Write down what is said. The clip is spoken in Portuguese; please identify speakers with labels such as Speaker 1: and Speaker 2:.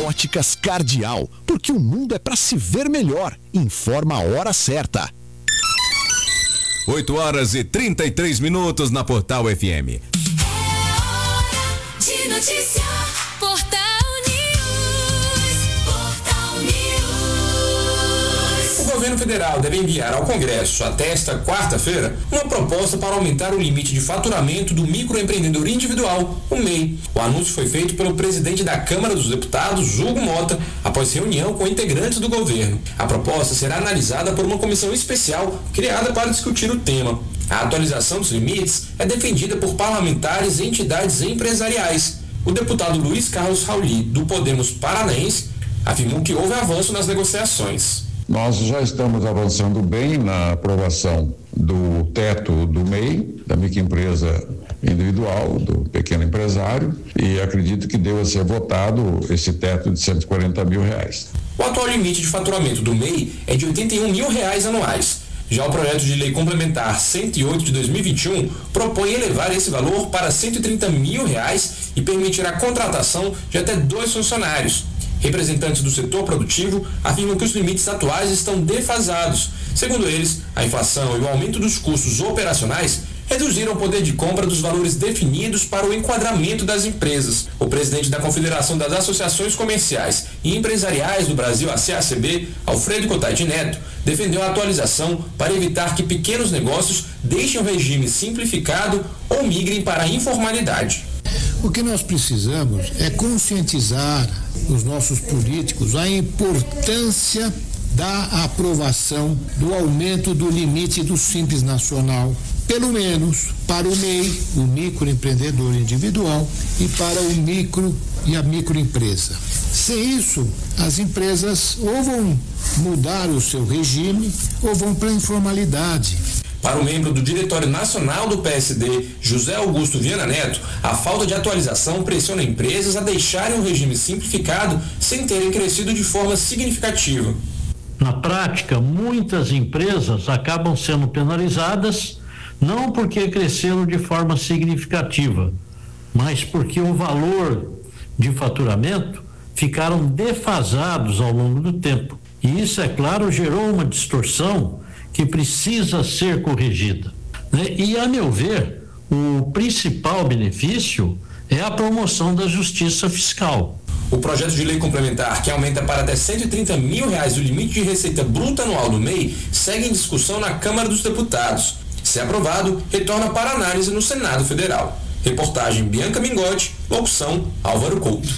Speaker 1: Óticas Cardial, porque o mundo é para se ver melhor. Informa a hora certa.
Speaker 2: 8h33 na Portal FM.
Speaker 3: De notícia. Portal News. Portal News.
Speaker 4: O governo federal deve enviar ao Congresso até esta quarta-feira uma proposta para aumentar o limite de faturamento do microempreendedor individual, o MEI. O anúncio foi feito pelo presidente da Câmara dos Deputados, Hugo Mota, após reunião com integrantes do governo. A proposta será analisada por uma comissão especial criada para discutir o tema. A atualização dos limites é defendida por parlamentares e entidades empresariais. O deputado Luiz Carlos Rauli, do Podemos Paranaense, afirmou que houve avanço nas negociações.
Speaker 5: Nós já estamos avançando bem na aprovação do teto do MEI, da microempresa individual, do pequeno empresário, e acredito que deva ser votado esse teto de R$140 mil.
Speaker 4: O atual limite de faturamento do MEI é de R$81 mil anuais. Já o projeto de lei complementar 108 de 2021 propõe elevar esse valor para R$130 mil e permitir a contratação de até 2 funcionários. Representantes do setor produtivo afirmam que os limites atuais estão defasados. Segundo eles, a inflação e o aumento dos custos operacionais reduziram o poder de compra dos valores definidos para o enquadramento das empresas. O presidente da Confederação das Associações Comerciais e Empresariais do Brasil, a CACB, Alfredo Cotati Neto, defendeu a atualização para evitar que pequenos negócios deixem o regime simplificado ou migrem para a informalidade.
Speaker 6: O que nós precisamos é conscientizar os nossos políticos a importância da aprovação do aumento do limite do Simples Nacional, pelo menos para o MEI, o microempreendedor individual, e para o micro e a microempresa. Sem isso, as empresas ou vão mudar o seu regime ou vão para a informalidade.
Speaker 4: Para o membro do Diretório Nacional do PSD, José Augusto Viana Neto, a falta de atualização pressiona empresas a deixarem o regime simplificado sem terem crescido de forma significativa.
Speaker 7: Na prática, muitas empresas acabam sendo penalizadas não porque cresceram de forma significativa, mas porque o valor de faturamento ficaram defasados ao longo do tempo. E isso, é claro, gerou uma distorção que precisa ser corrigida, né? E, a meu ver, o principal benefício é a promoção da justiça fiscal.
Speaker 4: O projeto de lei complementar, que aumenta para até R$130 mil o limite de receita bruta anual do MEI, segue em discussão na Câmara dos Deputados. Se aprovado, retorna para análise no Senado Federal. Reportagem Bianca Mingotti, locução Álvaro Couto.